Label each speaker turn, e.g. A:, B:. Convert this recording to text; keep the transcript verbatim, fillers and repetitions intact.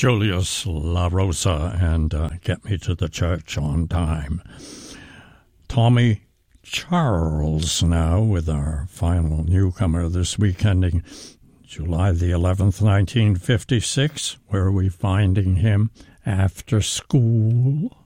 A: Julius La Rosa and uh, Get Me to the Church on Time. Tommy Charles now with our final newcomer this week, ending July the eleventh, nineteen fifty-six. Where are we finding him? After School.